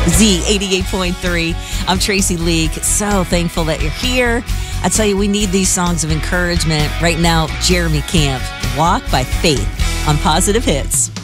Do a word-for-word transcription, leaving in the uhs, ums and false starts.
Z eighty-eight point three. I'm Tracy Leak. So thankful that you're here. I tell you, we need these songs of encouragement. Right now, Jeremy Camp, Walk by Faith on Positive Hits.